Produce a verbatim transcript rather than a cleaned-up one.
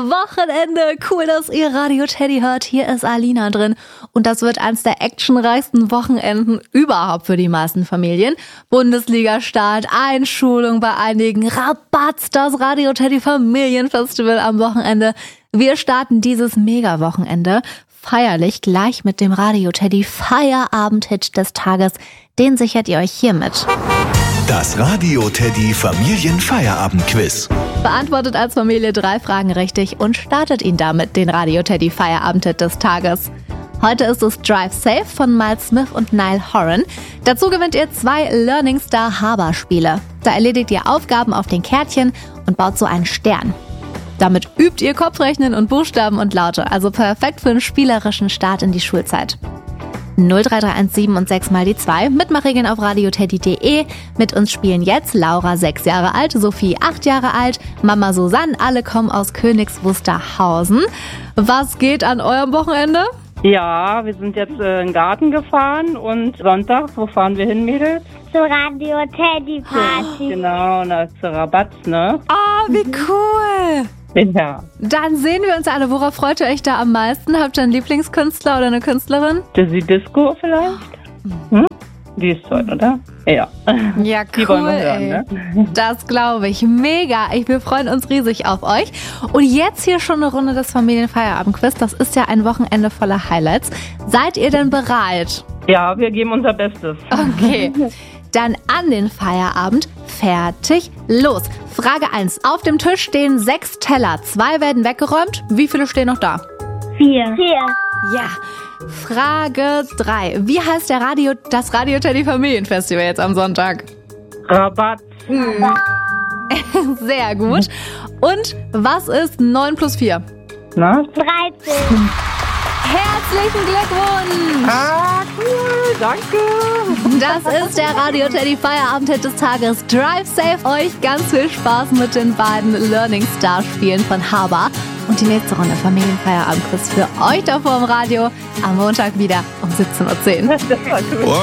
Wochenende. Cool, dass ihr Radio Teddy hört. Hier ist Alina drin. Und das wird eins der actionreichsten Wochenenden überhaupt für die meisten Familien. Bundesliga-Start, Einschulung bei einigen, Rabatz, das Radio Teddy Familienfestival am Wochenende. Wir starten dieses Mega-Wochenende feierlich gleich mit dem Radio Teddy Feierabend-Hit des Tages. Den sichert ihr euch hiermit. Das Radio Teddy Familienfeierabend-Quiz. Beantwortet als Familie drei Fragen richtig und startet ihn damit, den Radio Teddy Feierabend-Hit des Tages. Heute ist es Drive Safe von Miles Smith und Niall Horan. Dazu gewinnt ihr zwei Learning Star Haber-Spiele. Da erledigt ihr Aufgaben auf den Kärtchen und baut so einen Stern. Damit übt ihr Kopfrechnen und Buchstaben und Laute, also perfekt für einen spielerischen Start in die Schulzeit. null drei drei eins sieben und sechs mal die zwei. Mitmachregeln auf radioteddy punkt de. Mit uns spielen jetzt Laura, sechs Jahre alt, Sophie, acht Jahre alt, Mama Susanne, alle kommen aus Königs Wusterhausen. Was geht an eurem Wochenende? Ja, wir sind jetzt äh, in den Garten gefahren und Sonntag, wo fahren wir hin, Mädels? Zur Radio Teddy Party. Genau, na, zur Rabatz, ne? Oh, wie cool! Ja. Dann sehen wir uns alle. Worauf freut ihr euch da am meisten? Habt ihr einen Lieblingskünstler oder eine Künstlerin? Dizzy Disco vielleicht? Hm? Die ist toll, oder? Ja. Ja, Die cool, wollen wir hören, ey. ne? Das glaube ich. Mega. Ich, wir freuen uns riesig auf euch. Und jetzt hier schon eine Runde des Familienfeierabend-Quiz. Das ist ja ein Wochenende voller Highlights. Seid ihr denn bereit? Ja, wir geben unser Bestes. Okay. Dann an den Feierabend. Fertig, los. Frage eins. Auf dem Tisch stehen sechs Teller. Zwei werden weggeräumt. Wie viele stehen noch da? Vier. Vier. Ja. Frage drei. Wie heißt der Radio, das Radio Teddy Familienfestival jetzt am Sonntag? Rabatz. Hm. Sehr gut. Und was ist neun plus vier? Na? dreizehn. Herzlichen Glückwunsch! Ah, cool, danke. Das ist der Radio Teddy Feierabend-Hit des Tages. Drive Safe. Euch ganz viel Spaß mit den beiden Learning Star Spielen von Haber. Und die nächste Runde Familienfeierabend-Quiz für euch da vor dem Radio am Montag wieder um siebzehn Uhr zehn. Das war cool.